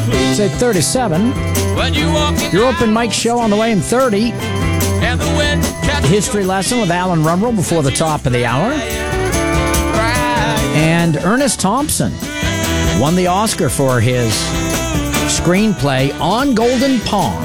It's at 37. Your open mic show on the way in 30. History lesson with Alan Rumrell before the top of the hour. And Ernest Thompson won the Oscar for his screenplay On Golden Pond.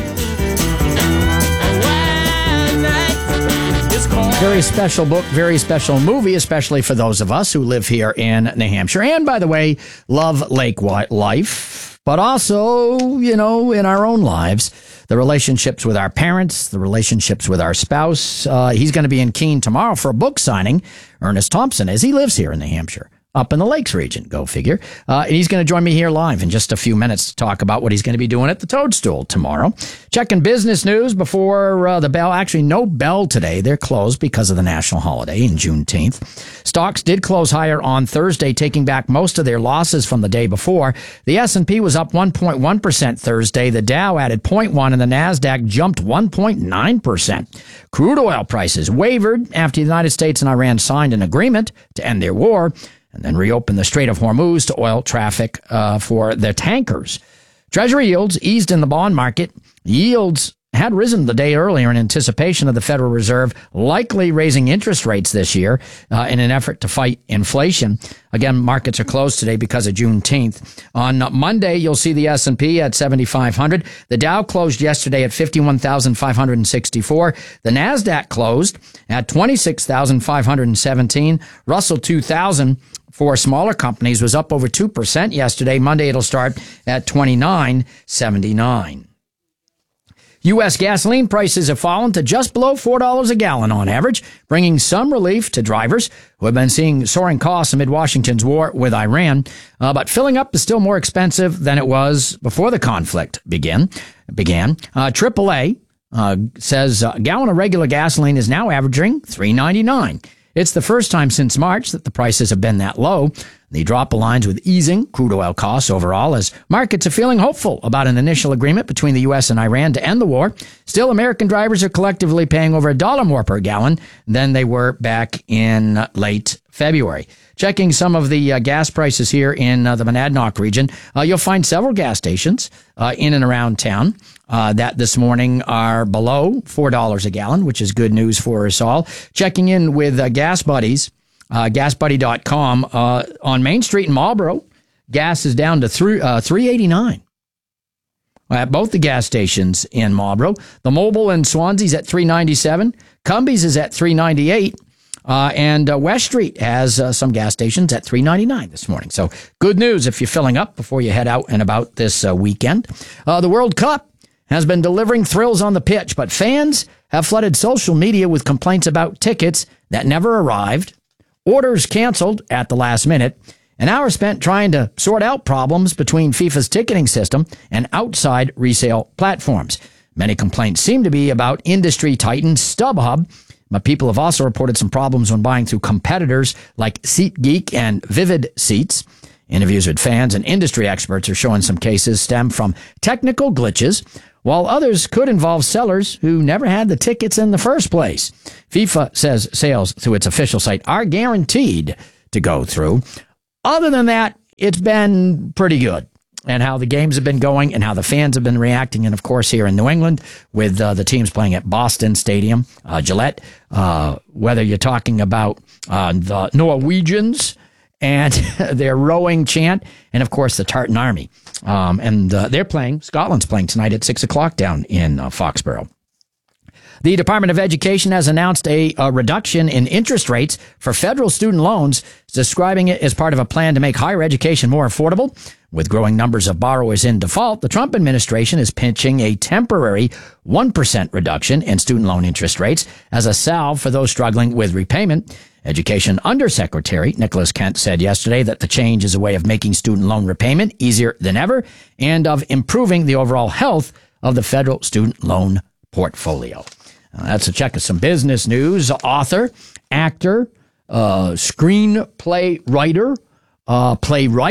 Very special book, very special movie, especially for those of us who live here in New Hampshire. And, by the way, love lake life, but also, you know, in our own lives, the relationships with our parents, the relationships with our spouse. He's going to be in Keene tomorrow for a book signing, Ernest Thompson, as he lives here in New Hampshire. Up in the Lakes region, go figure. And he's going to join me here live in just a few minutes to talk about what he's going to be doing at the Toadstool tomorrow. Checking business news before the bell. Actually, no bell today. They're closed because of the national holiday in Juneteenth. Stocks did close higher on Thursday, taking back most of their losses from the day before. The S&P was up 1.1% Thursday. The Dow added 0.1%, and the NASDAQ jumped 1.9%. Crude oil prices wavered after the United States and Iran signed an agreement to end their war and then reopen the Strait of Hormuz to oil traffic for their tankers. Treasury yields eased in the bond market. Yields had risen the day earlier in anticipation of the Federal Reserve likely raising interest rates this year in an effort to fight inflation. Again, markets are closed today because of Juneteenth. On Monday, you'll see the S&P at 7,500. The Dow closed yesterday at 51,564. The NASDAQ closed at 26,517. Russell 2000 for smaller companies was up over 2% yesterday. Monday, it'll start at 29.79. U.S. gasoline prices have fallen to just below $4 a gallon on average, bringing some relief to drivers who have been seeing soaring costs amid Washington's war with Iran. But filling up is still more expensive than it was before the conflict began. AAA says a gallon of regular gasoline is now averaging $3.99. It's the first time since March that the prices have been that low. The drop aligns with easing crude oil costs overall as markets are feeling hopeful about an initial agreement between the U.S. and Iran to end the war. Still, American drivers are collectively paying over $1 more per gallon than they were back in late February. Checking some of the gas prices here in the Monadnock region, you'll find several gas stations in and around town that this morning are below $4 a gallon, which is good news for us all. Checking in with Gas Buddies, gasbuddy.com, on Main Street in Marlboro, gas is down to $3.89 at both the gas stations in Marlboro. The Mobile in Swansea's at $3.97. Cumbies is at $3.98. And West Street has some gas stations at $3.99 this morning. So good news if you're filling up before you head out and about this weekend. The World Cup has been delivering thrills on the pitch, but fans have flooded social media with complaints about tickets that never arrived, orders canceled at the last minute, an hour spent trying to sort out problems between FIFA's ticketing system and outside resale platforms. Many complaints seem to be about industry titan StubHub, but people have also reported some problems when buying through competitors like SeatGeek and Vivid Seats. Interviews with fans and industry experts are showing some cases stem from technical glitches, while others could involve sellers who never had the tickets in the first place. FIFA says sales through its official site are guaranteed to go through. Other than that, it's been pretty good. And how the games have been going and how the fans have been reacting. And, of course, here in New England with the teams playing at Boston Stadium, Gillette, whether you're talking about the Norwegians and their rowing chant, and, of course, the Tartan Army. They're playing, Scotland's playing tonight at 6 o'clock down in Foxborough. The Department of Education has announced a reduction in interest rates for federal student loans, describing it as part of a plan to make higher education more affordable. With growing numbers of borrowers in default, the Trump administration is pinching a temporary 1% reduction in student loan interest rates as a salve for those struggling with repayment. Education Undersecretary Nicholas Kent said yesterday that the change is a way of making student loan repayment easier than ever and of improving the overall health of the federal student loan portfolio. That's a check of some business news. Author, actor, screenplay writer, playwright,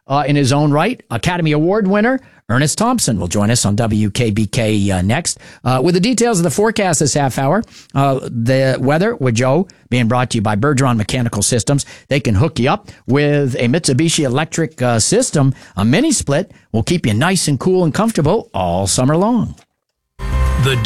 in his own right. Academy Award winner Ernest Thompson will join us on WKBK next with the details of the forecast this half hour. The weather with Joe being brought to you by Bergeron Mechanical Systems. They can hook you up with a Mitsubishi electric system. A mini split will keep you nice and cool and comfortable all summer long. The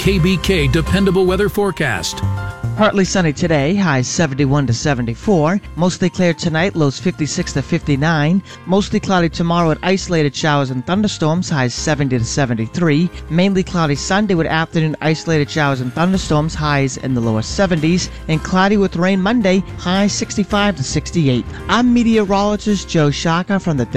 WKBK Dependable Weather Forecast. Partly sunny today, highs 71 to 74. Mostly clear tonight, lows 56 to 59. Mostly cloudy tomorrow with isolated showers and thunderstorms, highs 70 to 73. Mainly cloudy Sunday with afternoon isolated showers and thunderstorms, highs in the lower 70s. And cloudy with rain Monday, highs 65 to 68. I'm meteorologist Joe Shaka from the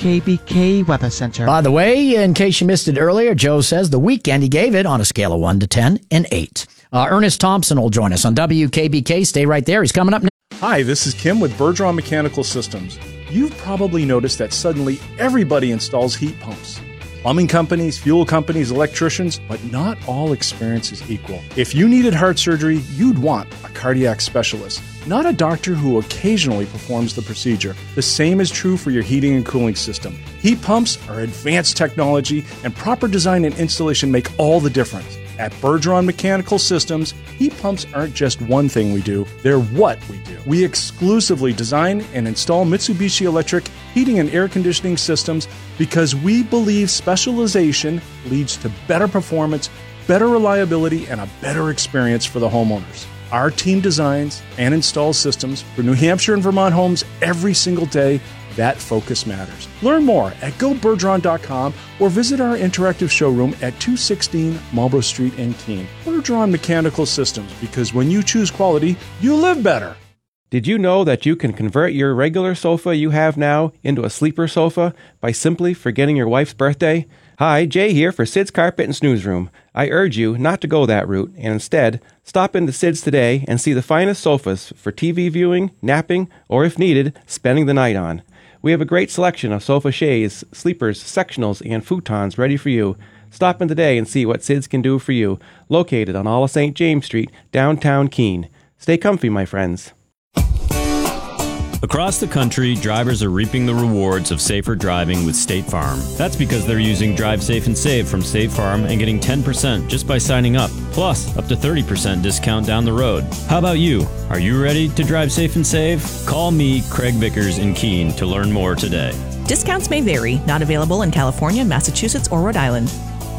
WKBK Weather Center. By the way, in case you missed it earlier, Joe says the weekend he gave it on a scale of 1 to 10, an 8. Ernest Thompson will join us on WKBK. Stay right there. He's coming up next. Hi, this is Kim with Bergeron Mechanical Systems. You've probably noticed that suddenly everybody installs heat pumps. Plumbing companies, fuel companies, electricians, but not all experience is equal. If you needed heart surgery, you'd want a cardiac specialist, not a doctor who occasionally performs the procedure. The same is true for your heating and cooling system. Heat pumps are advanced technology, and proper design and installation make all the difference. At Bergeron Mechanical Systems, heat pumps aren't just one thing we do, they're what we do. We exclusively design and install Mitsubishi Electric heating and air conditioning systems because we believe specialization leads to better performance, better reliability, and a better experience for the homeowners. Our team designs and installs systems for New Hampshire and Vermont homes every single day. That focus matters. Learn more at gobergeron.com or visit our interactive showroom at 216 Marlborough Street in Keene. Bergeron Mechanical Systems, because when you choose quality, you live better. Did you know that you can convert your regular sofa you have now into a sleeper sofa by simply forgetting your wife's birthday? Hi, Jay here for Sid's Carpet and Snooze Room. I urge you not to go that route and instead stop into Sid's today and see the finest sofas for TV viewing, napping, or if needed, spending the night on. We have a great selection of sofa shades, sleepers, sectionals, and futons ready for you. Stop in today and see what Sid's can do for you. Located on all of St. James Street, downtown Keene. Stay comfy, my friends. Across the country, drivers are reaping the rewards of safer driving with State Farm. That's because they're using Drive Safe and Save from State Farm and getting 10% just by signing up, plus up to 30% discount down the road. How about you? Are you ready to drive safe and save? Call me, Craig Vickers in Keene, to learn more today. Discounts may vary. Not available in California, Massachusetts, or Rhode Island.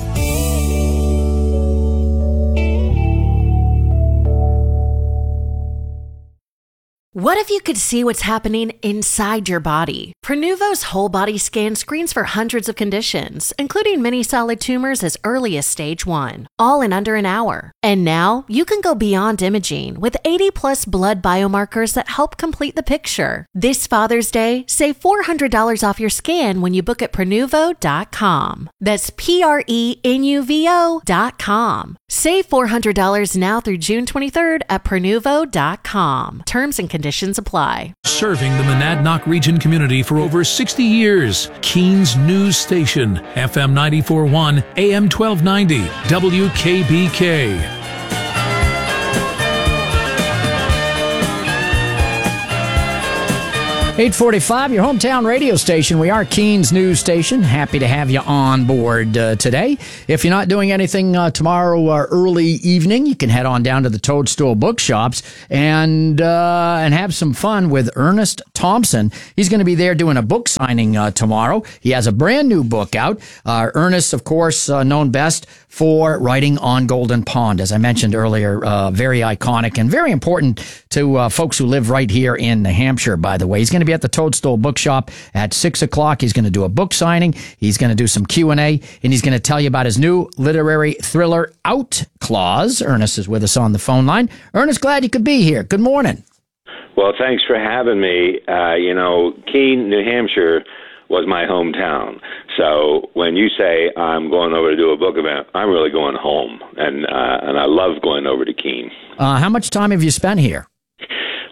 What if you could see what's happening inside your body? Prenuvo's whole body scan screens for hundreds of conditions, including many solid tumors as early as stage 1, all in under an hour. And now you can go beyond imaging with 80 plus blood biomarkers that help complete the picture. This Father's Day, save $400 off your scan when you book at Prenuvo.com. That's Prenuvo.com. Save $400 now through June 23rd at Prenuvo.com. Terms and conditions apply. Serving the Monadnock region community for over 60 years. Keene's News Station, FM 94.1, AM 1290, WKBK. 845, your hometown radio station. We are Keene's News Station. Happy to have you on board today. If you're not doing anything tomorrow early evening, you can head on down to the Toadstool Bookshops and have some fun with Ernest Thompson. He's going to be there doing a book signing tomorrow. He has a brand new book out. Ernest, of course, known best for writing On Golden Pond, as I mentioned earlier, very iconic and very important to folks who live right here in New Hampshire, by the way. He's going to be at the Toadstool Bookshop at 6 o'clock. He's going to do a book signing. He's going to do some Q&A, and he's going to tell you about his new literary thriller, Outclaws. Ernest is with us on the phone line. Ernest, glad you could be here. Good morning. Well, thanks for having me. Keene, New Hampshire was my hometown. So when you say I'm going over to do a book event, I'm really going home, and I love going over to Keene. How much time have you spent here?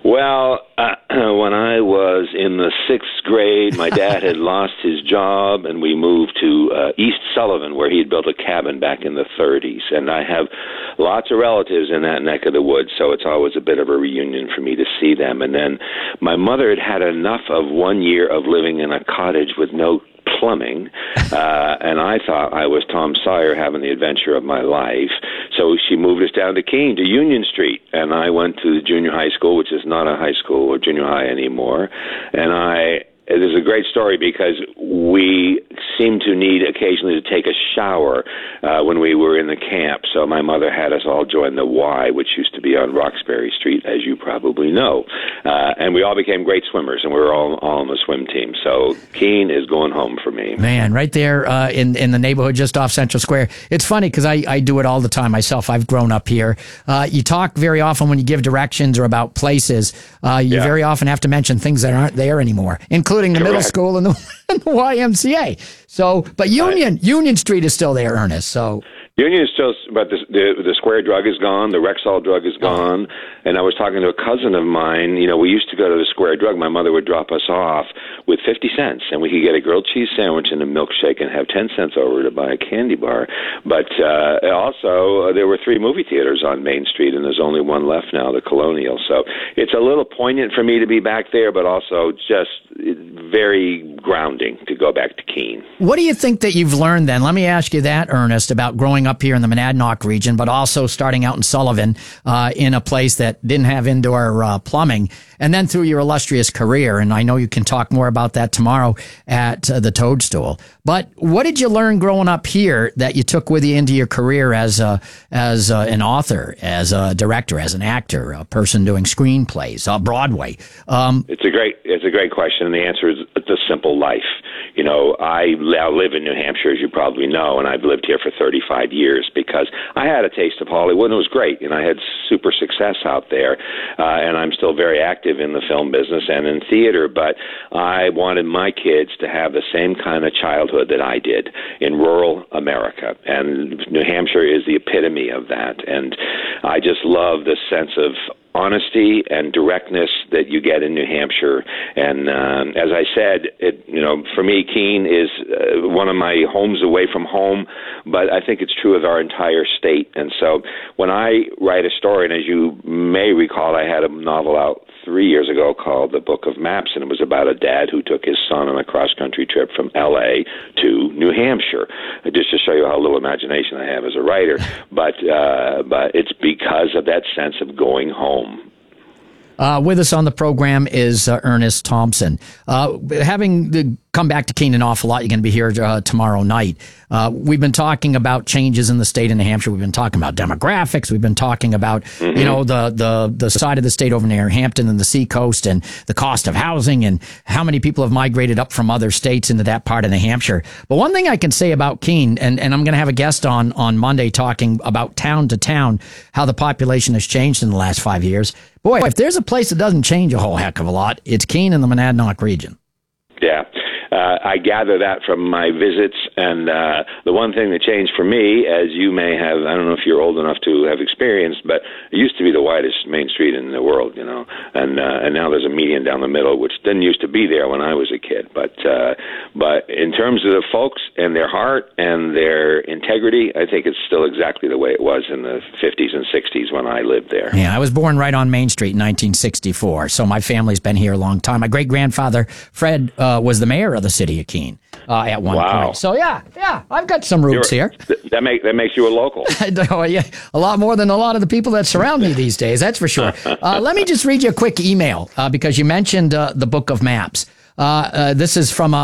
Well, when I was in the 6th grade, my dad had lost his job, and we moved to East Sullivan, where he had built a cabin back in the 30s. And I have lots of relatives in that neck of the woods, so it's always a bit of a reunion for me to see them. And then my mother had had enough of 1 year of living in a cottage with no plumbing, and I thought I was Tom Sawyer having the adventure of my life. So she moved us down to Keene, to Union Street, and I went to the junior high school, which is not a high school or junior high anymore. And it is a great story because we seemed to need occasionally to take a shower when we were in the camp. So my mother had us all join the Y, which used to be on Roxbury Street, as you probably know. And we all became great swimmers, and we were all on the swim team. So Keene is going home for me. Man, right there in the neighborhood just off Central Square. It's funny because I do it all the time myself. I've grown up here. You talk very often when you give directions or about places. You very often have to mention things that aren't there anymore, including the middle school and the YMCA. So, but Union Street is still there, Ernest. So Union is still, but the Square drug is gone, the Rexall drug is gone, and I was talking to a cousin of mine. You know, we used to go to the Square drug. My mother would drop us off with 50 cents, and we could get a grilled cheese sandwich and a milkshake and have 10 cents over to buy a candy bar. But also, there were 3 movie theaters on Main Street, and there's only one left now, the Colonial. So it's a little poignant for me to be back there, but also just very grounding to go back to Keene. What do you think that you've learned then? Let me ask you that, Ernest, about growing up here in the Monadnock region, but also starting out in Sullivan in a place that didn't have indoor plumbing, and then through your illustrious career. And I know you can talk more about that tomorrow at the Toadstool. But what did you learn growing up here that you took with you into your career as an author, as a director, as an actor, a person doing screenplays, Broadway? It's a great question, and the answer is the simple life. You know, I live in New Hampshire, as you probably know, and I've lived here for 35 years because I had a taste of Hollywood, and it was great, and I had super success out there, and I'm still very active in the film business and in theater, but I wanted my kids to have the same kind of childhood that I did in rural America, and New Hampshire is the epitome of that, and I just love the sense of honesty and directness that you get in New Hampshire. And as I said, for me, Keene is one of my homes away from home, but I think it's true of our entire state. And so when I write a story, and as you may recall, I had a novel out 3 years ago called The Book of Maps, and it was about a dad who took his son on a cross-country trip from L.A. to New Hampshire, just to show you how little imagination I have as a writer. But it's because of that sense of going home. With us on the program is Ernest Thompson. Having come back to Keene an awful lot, you're going to be here tomorrow night. We've been talking about changes in the state of New Hampshire. We've been talking about demographics. We've been talking about the side of the state over near Hampton and the Seacoast, and the cost of housing, and how many people have migrated up from other states into that part of New Hampshire. But one thing I can say about Keene, and I'm going to have a guest on Monday talking about town to town, how the population has changed in the last 5 years. Boy, if there's a place that doesn't change a whole heck of a lot, it's Keene in the Monadnock region. Yeah. I gather that from my visits, and the one thing that changed for me, as you may have, I don't know if you're old enough to have experienced, but it used to be the widest main street in the world, you know, and now there's a median down the middle, which didn't used to be there when I was a kid. But in terms of the folks and their heart and their integrity, I think it's still exactly the way it was in the 50s and 60s when I lived there. Yeah, I was born right on Main Street in 1964, so my family's been here a long time. My great-grandfather, Fred, was the mayor of the city of Keene at one point. So yeah, I've got some roots here. That makes you a local. Yeah, a lot more than a lot of the people that surround me these days, that's for sure. Let me just read you a quick email because you mentioned the Book of Maps. This is from